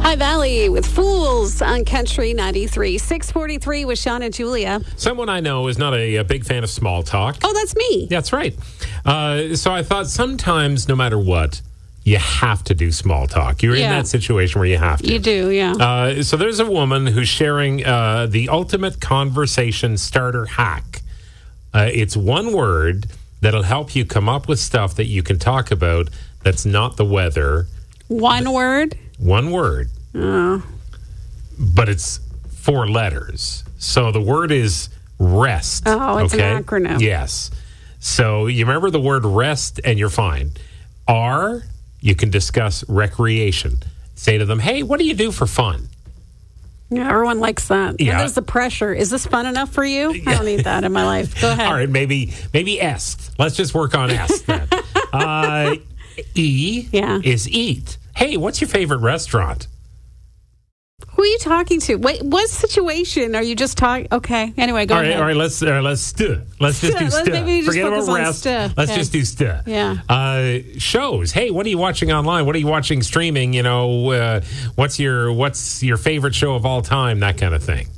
High Valley with Fools on Country 93. 643 with Sean and Julia. Someone I know is not a big fan of small talk. Oh, that's me. That's right. So I thought sometimes, no matter what, you have to do small talk. You're in that situation where you have to. You do, yeah. So there's a woman who's sharing the ultimate conversation starter hack. It's one word that'll help you come up with stuff that you can talk about that's not the weather. One word? One word. Oh. But it's 4 letters. So the word is rest. Oh, it's an acronym. Yes. So you remember the word rest and you're fine. R, you can discuss recreation. Say to them, hey, what do you do for fun? Yeah, everyone likes that. Yeah. And there's the pressure. Is this fun enough for you? I don't need that in my life. Go ahead. All right, maybe S. Let's just work on S then. E is eat. Hey, what's your favorite restaurant? Who are you talking to? Wait, what situation are you just talking? Okay. Anyway, go ahead. All right. Let's just do stu. Forget about rest. Let's just do stu. Yeah. Shows. Hey, what are you watching online? What are you watching streaming? You know, what's your favorite show of all time? That kind of thing.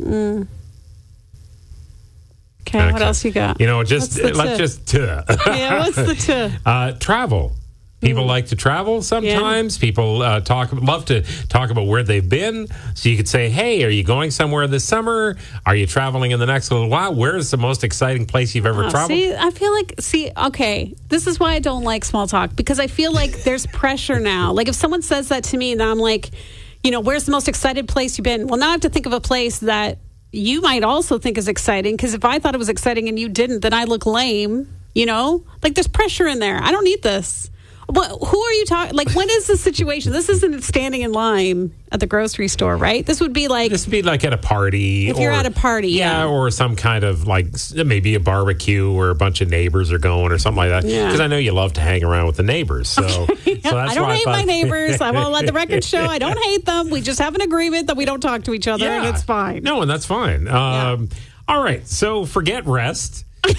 Okay. What else you got? You know, let's just Yeah. What's the travel. People like to travel sometimes. Yeah. People love to talk about where they've been. So you could say, hey, are you going somewhere this summer? Are you traveling in the next little while? Where is the most exciting place you've ever traveled? See, I feel like, okay, this is why I don't like small talk, because I feel like there's pressure now. Like if someone says that to me, then I'm like, you know, where's the most excited place you've been? Well, now I have to think of a place that you might also think is exciting, because if I thought it was exciting and you didn't, then I look lame, you know? Like there's pressure in there. I don't need this. Who are you talking? Like, what is the situation? This isn't standing in line at the grocery store, right? This would be like at a party. If you're at a party, yeah, or some kind of like maybe a barbecue where a bunch of neighbors are going or something like that. Because I know you love to hang around with the neighbors. So, so that's I don't hate my neighbors. I won't let the record show. I don't hate them. We just have an agreement that we don't talk to each other, and it's fine. No, and that's fine. All right, so forget rest.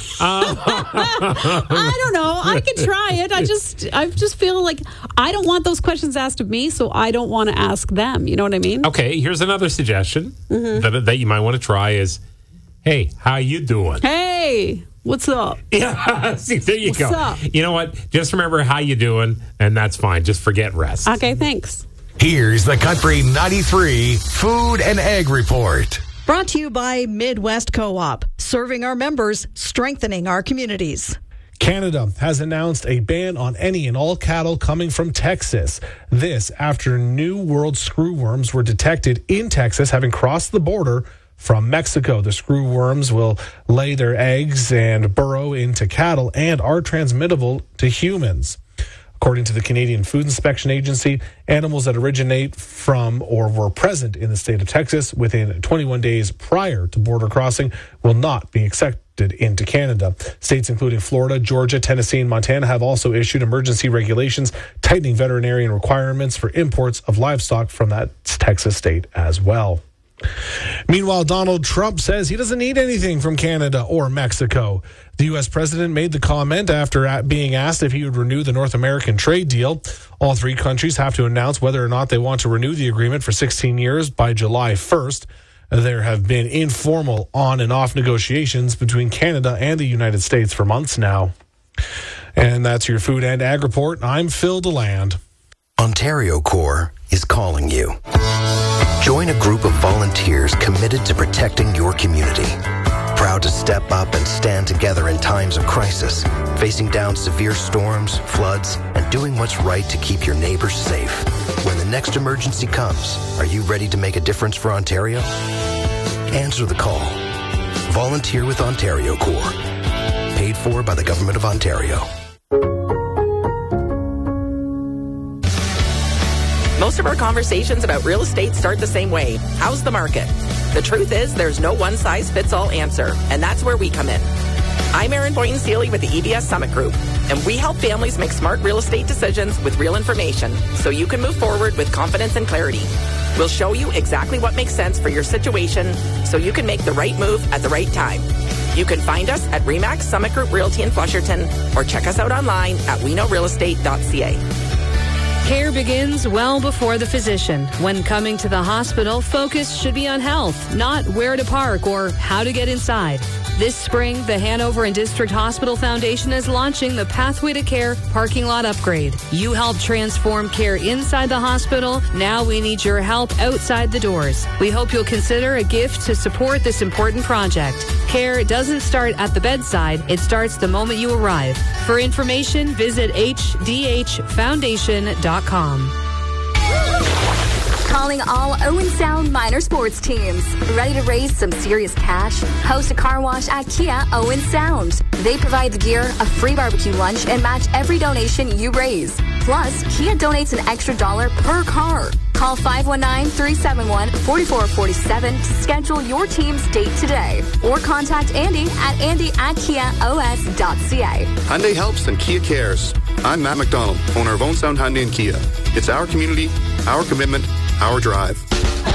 I don't know. I can try it. I just feel like I don't want those questions asked of me, so I don't want to ask them. You know what I mean? Okay, here's another suggestion that you might want to try is, hey, how you doing? Hey, what's up? Yeah, see, there you go. What's up? You know what? Just remember how you doing, and that's fine. Just forget rest. Okay, thanks. Here's the Country 93 Food and Ag Report. Brought to you by Midwest Co-op, serving our members, strengthening our communities. Canada has announced a ban on any and all cattle coming from Texas. This after New World screwworms were detected in Texas, having crossed the border from Mexico. The screwworms will lay their eggs and burrow into cattle and are transmittable to humans. According to the Canadian Food Inspection Agency, animals that originate from or were present in the state of Texas within 21 days prior to border crossing will not be accepted into Canada. States including Florida, Georgia, Tennessee, and Montana have also issued emergency regulations tightening veterinarian requirements for imports of livestock from that Texas state as well. Meanwhile, Donald Trump says he doesn't need anything from Canada or Mexico. The U.S. president made the comment after being asked if he would renew the North American trade deal. All 3 countries have to announce whether or not they want to renew the agreement for 16 years by July 1st. There have been informal on and off negotiations between Canada and the United States for months now. And that's your Food and Ag Report. I'm Phil DeLand. Ontario Corps is calling you. Join a group of volunteers committed to protecting your community. Proud to step up and stand together in times of crisis, facing down severe storms, floods, and doing what's right to keep your neighbors safe. When the next emergency comes, are you ready to make a difference for Ontario? Answer the call. Volunteer with Ontario Corps. Paid for by the Government of Ontario. Most of our conversations about real estate start the same way. How's the market? The truth is there's no one-size-fits-all answer, and that's where we come in. I'm Erin Boynton-Seely with the EBS Summit Group, and we help families make smart real estate decisions with real information so you can move forward with confidence and clarity. We'll show you exactly what makes sense for your situation so you can make the right move at the right time. You can find us at RE/MAX Summit Group Realty in Flusherton or check us out online at weknowrealestate.ca. Care begins well before the physician. When coming to the hospital, focus should be on health, not where to park or how to get inside. This spring, the Hanover and District Hospital Foundation is launching the Pathway to Care parking lot upgrade. You help transform care inside the hospital. Now we need your help outside the doors. We hope you'll consider a gift to support this important project. Care doesn't start at the bedside. It starts the moment you arrive. For information, visit hdhfoundation.com. Calling all Owen Sound minor sports teams. Ready to raise some serious cash? Host a car wash at Kia Owen Sound. They provide the gear, a free barbecue lunch, and match every donation you raise. Plus, Kia donates an extra $1 per car. Call 519-371-4447 to schedule your team's date today. Or contact Andy at andy@kiaos.ca. Hyundai helps and Kia cares. I'm Matt McDonald, owner of Owen Sound Hyundai and Kia. It's our community, our commitment, our drive.